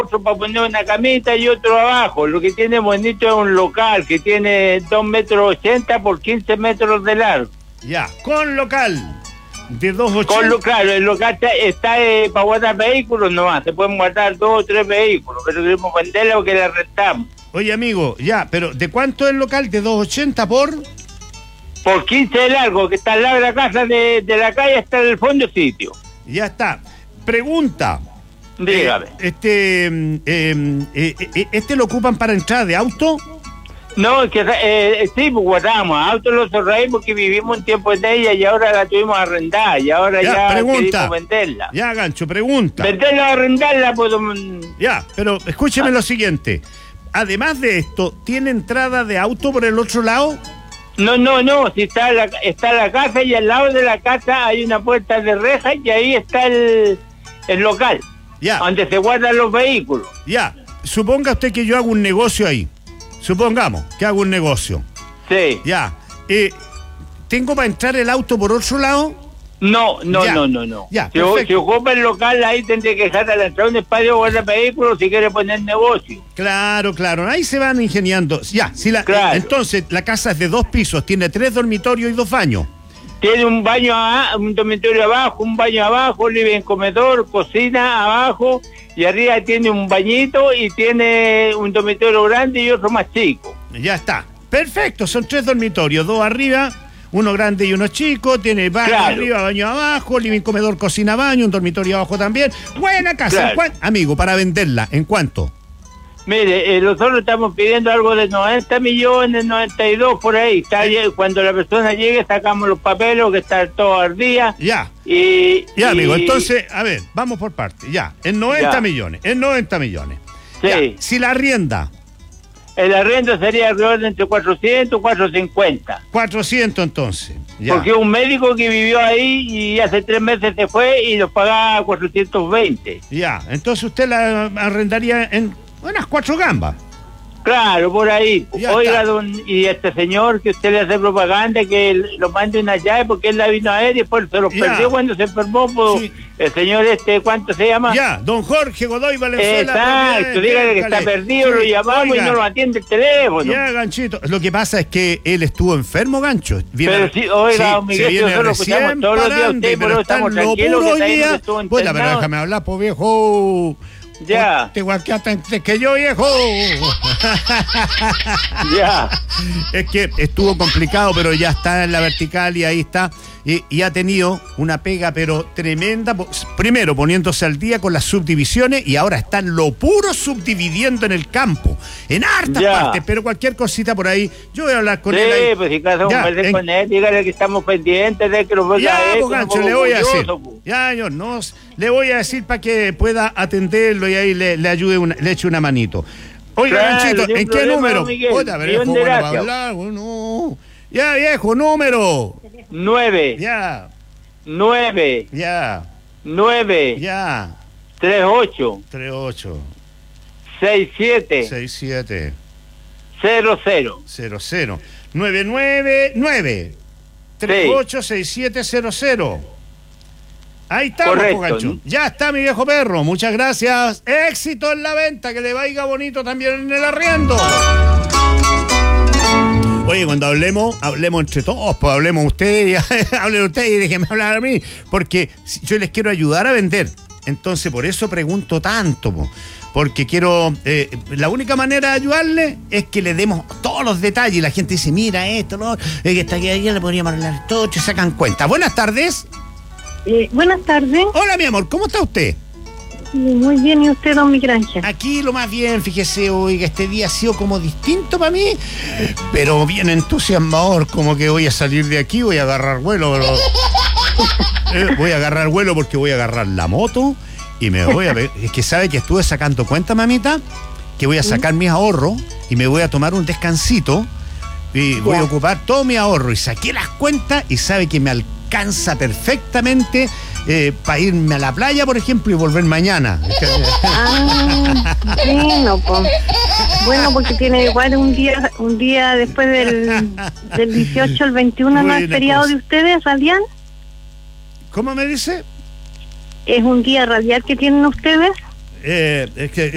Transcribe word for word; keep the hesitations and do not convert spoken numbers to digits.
otro para poner una camita y otro abajo. Lo que tiene bonito es un local que tiene dos metros ochenta por quince metros de largo. Ya, con local de dos ochenta. Con lo, claro, el local está, está eh, para guardar vehículos nomás. Se pueden guardar dos o tres vehículos, pero queremos venderla porque la rentamos. Oye, amigo, ya, pero ¿de cuánto es el local? ¿De dos ochenta por...? Por quince de largo, que está al lado de la casa de, de la calle, está en el fondo del sitio. Ya está. Pregunta. Dígame. Eh, este, eh, eh, eh, ¿Este lo ocupan para entrada de auto? No, es que eh, sí, pues guardamos. Autos los cerramos porque vivimos un tiempo en ella y ahora la tuvimos arrendada y ahora ya, ya pregunta. queremos venderla. Ya, Gancho, pregunta. Venderla o arrendarla, pues... Ya, pero escúcheme ah. lo siguiente. Además de esto, ¿tiene entrada de auto por el otro lado? No, no, no, si está la, está la casa y al lado de la casa hay una puerta de reja y ahí está el, el local, ya, donde se guardan los vehículos. Ya, suponga usted que yo hago un negocio ahí. Supongamos que hago un negocio. Sí. Ya. Eh, ¿Tengo para entrar el auto por otro lado? No, no, ya. no, no, no. Ya, si, si ocupa el local, ahí tendré que dejar a la entrada un espacio guardar vehículos si quiere poner negocio. Claro, claro. Ahí se van ingeniando. Ya, si la, claro. eh, entonces la casa es de dos pisos, tiene tres dormitorios y dos baños. Tiene un baño, a, un dormitorio abajo, un baño abajo, living, comedor, cocina abajo, y arriba tiene un bañito y tiene un dormitorio grande y otro más chico. Ya está. Perfecto, son tres dormitorios, dos arriba, uno grande y uno chico, tiene baño claro. arriba, baño abajo, living, comedor, cocina, baño, un dormitorio abajo también. Buena casa. Claro. Amigo, para venderla, ¿en cuánto? Mire, eh, nosotros estamos pidiendo algo de noventa millones, noventa y dos por ahí. Está, ¿Eh? Cuando la persona llegue, sacamos los papeles, que está todo al día. Ya. Y, ya, y... amigo, entonces, a ver, vamos por partes. Ya, en noventa millones, en noventa millones. Sí. Ya, si la arrienda. El arriendo sería alrededor de entre cuatrocientos y cuatrocientos cincuenta. cuatrocientos entonces. Ya. Porque un médico que vivió ahí y hace tres meses se fue y nos pagaba cuatrocientos veinte. Ya, entonces usted la arrendaría en unas cuatro gambas. Claro, por ahí. Ya Oiga, está. don, y este señor que usted le hace propaganda, que él, lo mande una llave porque él la vino a él y después se los ya. perdió cuando se enfermó. Pues, sí. El señor este, ¿cuánto se llama? Ya, don Jorge Godoy Valenzuela. Exacto, dígale que está perdido, sí. Lo llamamos Oiga. Y no lo atiende el teléfono. Ya, Ganchito. Lo que pasa es que él estuvo enfermo, Gancho. Viene pero sí, oiga, sí, don Miguel, nosotros lo escuchamos todos los días, usted, pero estamos tranquilos que día. Estuvo Puta, pero déjame hablar, pues viejo. Ya. Te guaqueaste antes que yo, viejo. Ya. Es que estuvo complicado, pero ya está en la vertical y ahí está. Y, y ha tenido una pega, pero tremenda. Primero, poniéndose al día con las subdivisiones y ahora están lo puro subdividiendo en el campo. En hartas ya. partes, pero cualquier cosita por ahí. Yo voy a hablar con sí, él. Sí, pues si caso conversar en... con él, dígale que estamos pendientes de que lo vaya ya, a él. Pues, Gancho, le voy a decir. Ya, yo no. Le voy a decir para que pueda atenderlo y ahí le, le ayude, una, le eche una manito. Oiga, claro, Ganchito, ¿en qué número? Oiga, viejo, bueno, para hablar, no. Ya, viejo, número. Nueve. Ya. Nueve. Ya. Nueve. Ya. Tres ocho. Tres ocho. Seis siete. Seis siete. Cero cero. Cero cero. Nueve nueve nueve. Tres ocho seis siete cero cero. Ahí estamos, Gancho. Ya está, mi viejo perro. Muchas gracias. Éxito en la venta, que le vaya bonito también en el arriendo. Oye, cuando hablemos, hablemos entre todos, pues hablemos ustedes, hablen ustedes y déjenme hablar a mí, porque yo les quiero ayudar a vender. Entonces, por eso pregunto tanto, po, porque quiero, eh, la única manera de ayudarle es que le demos todos los detalles. Y la gente dice, mira esto, lo, eh, que está aquí, ayer le podríamos hablar todo, se sacan cuenta. Buenas tardes. Eh, buenas tardes. Hola, mi amor, ¿cómo está usted? Muy bien, ¿y usted, don Miguel Ángel? Aquí lo más bien, fíjese, oiga, este día ha sido como distinto para mí, pero bien entusiasmador, como que voy a salir de aquí, voy a agarrar vuelo. eh, voy a agarrar vuelo porque voy a agarrar la moto y me voy a ver. Es que sabe que estuve sacando cuenta, mamita, que voy a sacar mis ahorros y me voy a tomar un descansito y voy a ocupar todo mi ahorro. Y saqué las cuentas y sabe que me alcanza perfectamente eh, para irme a la playa, por ejemplo, y volver mañana. Ah, bueno, pues. Bueno, porque tiene igual un día un día después del, del dieciocho al veintiuno, ¿no es feriado de ustedes, radial? ¿Cómo me dice? ¿Es un día radial que tienen ustedes? Eh, es que